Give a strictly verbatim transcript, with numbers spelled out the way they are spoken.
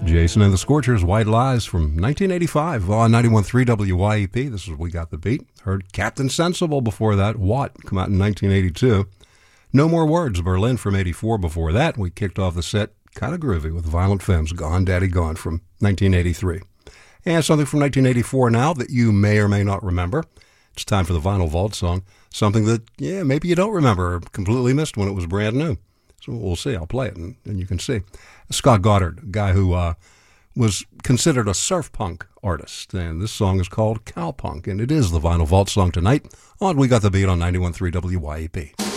Jason and the Scorchers, White Lies from nineteen eighty-five on ninety-one point three W Y E P. This is We Got the Beat. Heard Captain Sensible before that. What? Come out in nineteen eighty-two. No More Words, Berlin from eighty-four before that. We kicked off the set kind of groovy with Violent Femmes, Gone Daddy Gone from nineteen eighty-three. And something from nineteen eighty-four now that you may or may not remember. It's time for the Vinyl Vault song. Something that, yeah, maybe you don't remember or completely missed when it was brand new. So we'll see. I'll play it, and, and you can see. Scott Goddard, a guy who uh, was considered a surf punk artist, and this song is called Cowpunk, and it is the Vinyl Vault song tonight on We Got the Beat on ninety-one point three W Y E P.